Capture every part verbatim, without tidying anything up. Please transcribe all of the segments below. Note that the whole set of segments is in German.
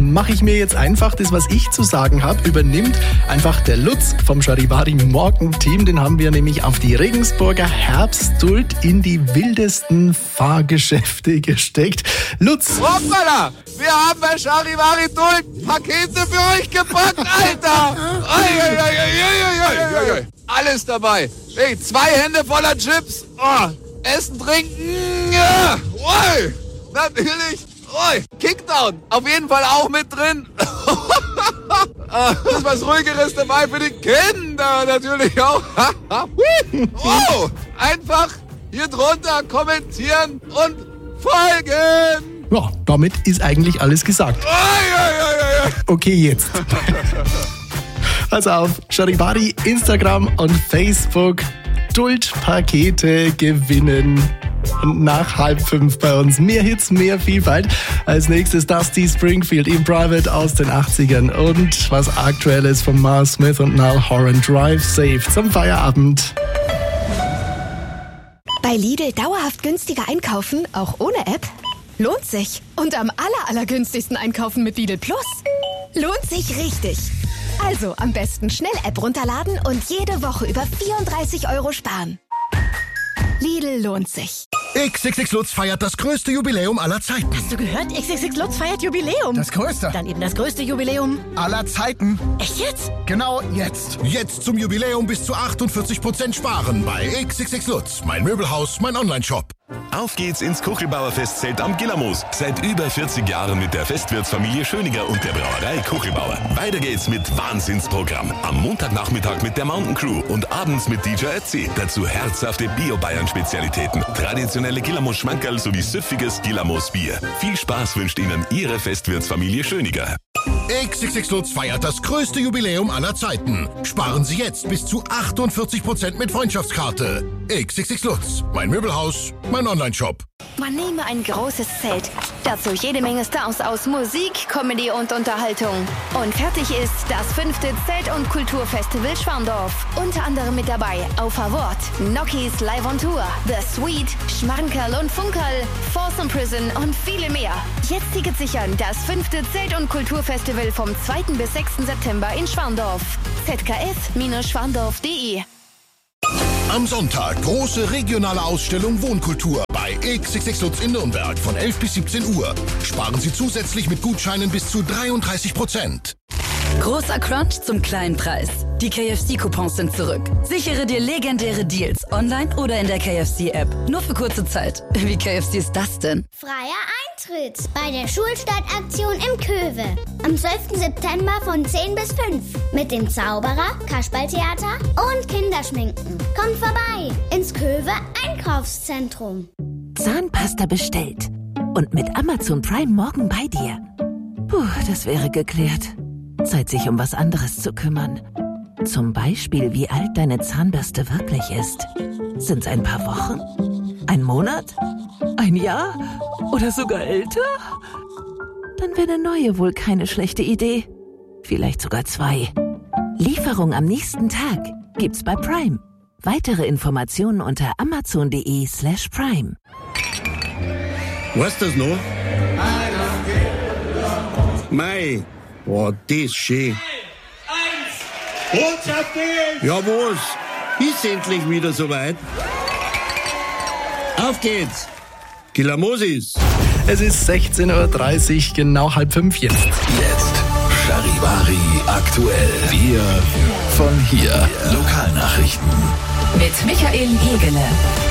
mache ich mir jetzt einfach. Das, was ich zu sagen habe, übernimmt einfach der Lutz vom Charivari Morgenteam. Den haben wir nämlich auf die Regensburger Herbstduld in die wildesten Fahrgeschäfte gesteckt. Lutz! Hoppala! Wir haben bei Charivari Duld Pakete für euch gepackt, Alter! Oi, oi, oi, oi, oi, oi. Alles dabei. Hey, zwei Hände voller Chips. Oh, Essen, Trinken. Ja. Oi, natürlich. Oi, Kickdown. Auf jeden Fall auch mit drin. Das ist was Ruhigeres dabei für die Kinder natürlich auch. Oh, einfach hier drunter kommentieren und folgen. Ja, damit ist eigentlich alles gesagt. Oi, oi, oi, oi. Okay, jetzt. Also auf Charivari, Instagram und Facebook Duldpakete gewinnen. Und nach halb fünf bei uns mehr Hits, mehr Vielfalt. Als nächstes Dusty Springfield in Private aus den achtzigern und was Aktuelles von Mars Smith und Niall Horan, Drive Safe zum Feierabend. Bei Lidl dauerhaft günstiger einkaufen, auch ohne App? Lohnt sich. Und am aller, allergünstigsten einkaufen mit Lidl Plus? Lohnt sich richtig. Also am besten schnell App runterladen und jede Woche über vierunddreißig Euro sparen. Lidl lohnt sich. X X X Lutz feiert das größte Jubiläum aller Zeiten. Hast du gehört? X X X Lutz feiert Jubiläum. Das größte? Dann eben das größte Jubiläum aller Zeiten. Echt jetzt? Genau jetzt. Jetzt zum Jubiläum bis zu achtundvierzig Prozent sparen bei X X X Lutz. Mein Möbelhaus, mein Onlineshop. Auf geht's ins Kuchelbauer Festzelt am Gillermoos. Seit über vierzig Jahren mit der Festwirtsfamilie Schöniger und der Brauerei Kuchelbauer. Weiter geht's mit Wahnsinnsprogramm. Am Montagnachmittag mit der Mountain Crew und abends mit D J Ötzi. Dazu herzhafte Bio-Bayern-Spezialitäten, traditionelle Gillermoos-Schmankerl sowie süffiges Gillermoos-Bier. Viel Spaß wünscht Ihnen Ihre Festwirtsfamilie Schöniger. X X X Lutz feiert das größte Jubiläum aller Zeiten. Sparen Sie jetzt bis zu achtundvierzig Prozent mit Freundschaftskarte. X X X Lutz, mein Möbelhaus, mein Onlineshop. Man nehme ein großes Zelt, dazu jede Menge Stars aus Musik, Comedy und Unterhaltung. Und fertig ist das fünfte Zelt- und Kulturfestival Schwandorf. Unter anderem mit dabei Auf Award, Nokis Live on Tour, The Sweet, Schmankerl und Funkerl, Folsom Prison und viele mehr. Jetzt Tickets sichern, das fünfte Zelt- und Kulturfestival vom zweiten bis sechsten September in Schwandorf. z k f Bindestrich schwandorf punkt d e Am Sonntag große regionale Ausstellung Wohnkultur bei X X X Lutz in Nürnberg von elf bis siebzehn Uhr. Sparen Sie zusätzlich mit Gutscheinen bis zu dreiunddreißig Prozent. Großer Crunch zum kleinen Preis. Die K F C-Coupons sind zurück. Sichere dir legendäre Deals online oder in der K F C-App. Nur für kurze Zeit. Wie K F C ist das denn? Freier Eintritt bei der Schulstadtaktion im Köwe. Am zwölften September von zehn bis fünf. Mit dem Zauberer, Kasperltheater und Kinderschminken. Kommt vorbei ins Köwe Einkaufszentrum. Zahnpasta bestellt. Und mit Amazon Prime morgen bei dir. Puh, das wäre geklärt. Zeit, sich um was anderes zu kümmern. Zum Beispiel, wie alt deine Zahnbürste wirklich ist. Sind's ein paar Wochen? Ein Monat? Ein Jahr? Oder sogar älter? Dann wäre eine neue wohl keine schlechte Idee. Vielleicht sogar zwei. Lieferung am nächsten Tag gibt's bei Prime. Weitere Informationen unter amazon.de slash prime. Was ist das noch? Mei, boah, das ist schön. Ja, was? Ist endlich wieder soweit? Auf geht's! Gillermosis! Es ist sechzehn Uhr dreißig, genau halb fünf jetzt. Jetzt Charivari aktuell. Wir von hier. Lokalnachrichten. Mit Michael Hegele.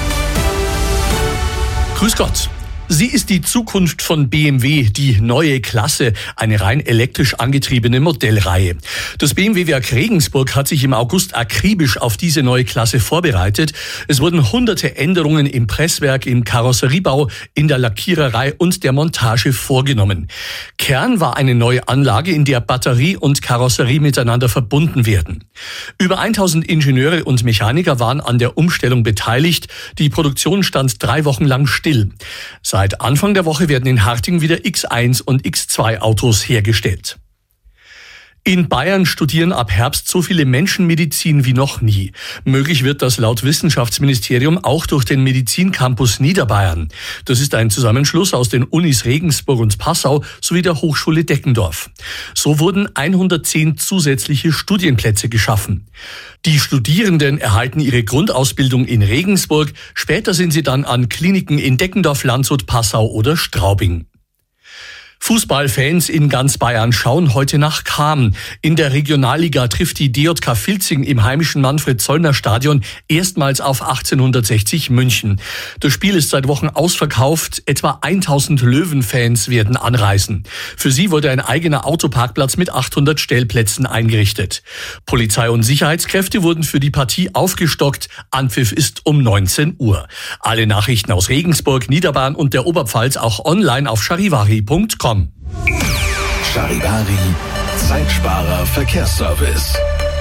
Grüß Gott. Sie ist die Zukunft von B M W, die neue Klasse, eine rein elektrisch angetriebene Modellreihe. Das B M W-Werk Regensburg hat sich im August akribisch auf diese neue Klasse vorbereitet. Es wurden hunderte Änderungen im Presswerk, im Karosseriebau, in der Lackiererei und der Montage vorgenommen. Kern war eine neue Anlage, in der Batterie und Karosserie miteinander verbunden werden. Über tausend Ingenieure und Mechaniker waren an der Umstellung beteiligt. Die Produktion stand drei Wochen lang still. Seit Anfang der Woche werden in Harting wieder X eins und X zwei Autos hergestellt. In Bayern studieren ab Herbst so viele Menschen Medizin wie noch nie. Möglich wird das laut Wissenschaftsministerium auch durch den Medizincampus Niederbayern. Das ist ein Zusammenschluss aus den Unis Regensburg und Passau sowie der Hochschule Deckendorf. So wurden hundertzehn zusätzliche Studienplätze geschaffen. Die Studierenden erhalten ihre Grundausbildung in Regensburg. Später sind sie dann an Kliniken in Deckendorf, Landshut, Passau oder Straubing. Fußballfans in ganz Bayern schauen heute nach Cham. In der Regionalliga trifft die D J K Vilzing im heimischen Manfred-Zollner-Stadion erstmals auf achtzehnhundertsechzig München. Das Spiel ist seit Wochen ausverkauft. Etwa tausend Löwen-Fans werden anreisen. Für sie wurde ein eigener Autoparkplatz mit achthundert Stellplätzen eingerichtet. Polizei und Sicherheitskräfte wurden für die Partie aufgestockt. Anpfiff ist um neunzehn Uhr. Alle Nachrichten aus Regensburg, Niederbayern und der Oberpfalz auch online auf charivari punkt com. Charivari, Zeitsparer Verkehrsservice.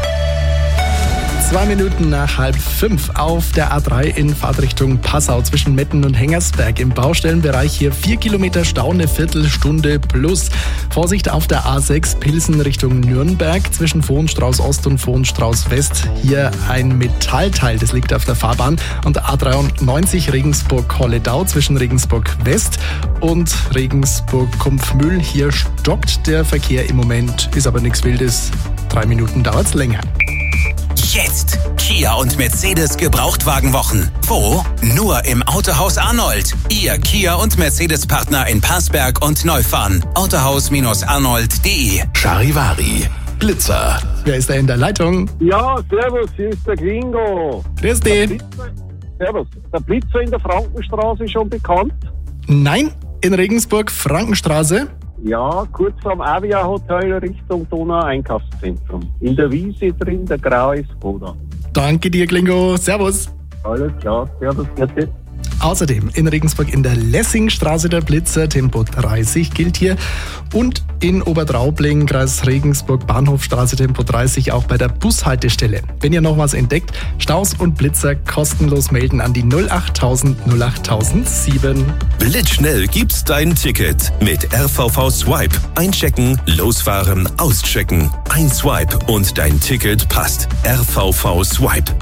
Zwei Minuten nach halb fünf auf der A drei in Fahrtrichtung Passau zwischen Metten und Hengersberg. Im Baustellenbereich hier vier Kilometer Stau, eine Viertelstunde plus. Vorsicht auf der A sechs Pilsen Richtung Nürnberg zwischen Vohenstrauß Ost und Vohenstrauß West. Hier ein Metallteil, das liegt auf der Fahrbahn. Und A dreiundneunzig Regensburg-Holledau zwischen Regensburg West und Regensburg-Kumpfmühl. Hier stockt der Verkehr im Moment, ist aber nichts Wildes. Drei Minuten dauert's länger. Jetzt Kia und Mercedes Gebrauchtwagenwochen. Wo? Nur im Autohaus Arnold. Ihr Kia und Mercedes Partner in Passberg und Neufahren. autohaus arnold punkt de. Charivari, Blitzer. Wer ist da in der Leitung? Ja, servus, hier ist der Gringo. Grüß dich. Servus. Der Blitzer in der Frankenstraße schon bekannt? Nein, in Regensburg, Frankenstraße. Ja, kurz am Avia Hotel Richtung Donau-Einkaufszentrum. In der Wiese drin, der graue Skoda. Danke dir, Klingo. Servus. Alles klar, servus, bitte. Außerdem in Regensburg in der Lessingstraße der Blitzer, Tempo dreißig gilt hier. Und in Obertraubling, Kreis Regensburg, Bahnhofstraße, Tempo dreißig, auch bei der Bushaltestelle. Wenn ihr noch was entdeckt, Staus und Blitzer kostenlos melden an die null achttausend null achttausend sieben. Blitzschnell gibt's dein Ticket mit R V V Swipe. Einchecken, losfahren, auschecken. Ein Swipe und dein Ticket passt. R V V Swipe.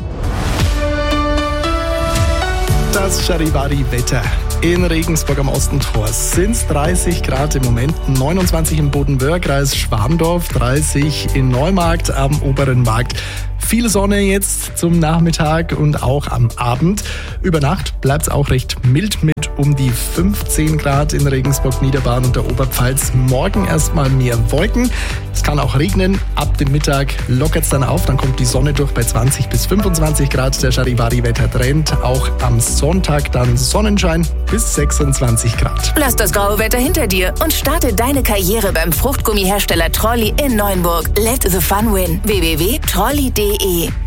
Das Charivari-Wetter. In Regensburg am Ostentor sind es dreißig Grad im Moment, neunundzwanzig im Bodenwöhr, Kreis Schwandorf, dreißig in Neumarkt am Oberen Markt. Viel Sonne jetzt zum Nachmittag und auch am Abend. Über Nacht bleibt es auch recht mild mit um die fünfzehn Grad in Regensburg, Niederbayern und der Oberpfalz. Morgen erstmal mehr Wolken. Es kann auch regnen. Ab dem Mittag lockert es dann auf. Dann kommt die Sonne durch bei zwanzig bis fünfundzwanzig Grad. Der Charivari-Wettertrend. Auch am Sonntag dann Sonnenschein bis sechsundzwanzig Grad. Lass das graue Wetter hinter dir und starte deine Karriere beim Fruchtgummihersteller Trolli in Neuenburg. Let the fun win. w w w punkt trolli punkt de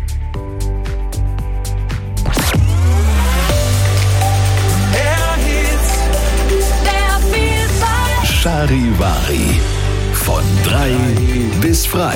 Charivari. Von drei bis frei.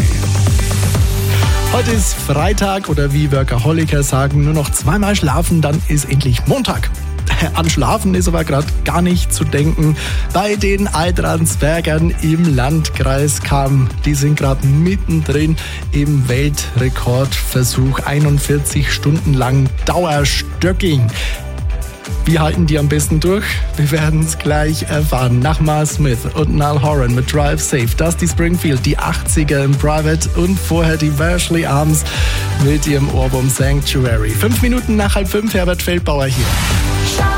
Heute ist Freitag oder wie Workaholiker sagen, nur noch zweimal schlafen, dann ist endlich Montag. An Schlafen ist aber gerade gar nicht zu denken. Bei den Altransbergern im Landkreis Cham, die sind gerade mittendrin im Weltrekordversuch. einundvierzig Stunden lang Dauerstöcking. Wie halten die am besten durch? Wir werden es gleich erfahren. Nach Mar Smith und Niall Horan mit Drive Safe, Dusty Springfield, die achtziger im Private und vorher die Verschley Arms mit ihrem Ohrwurm Sanctuary. Fünf Minuten nach halb fünf, Herbert Feldbauer hier.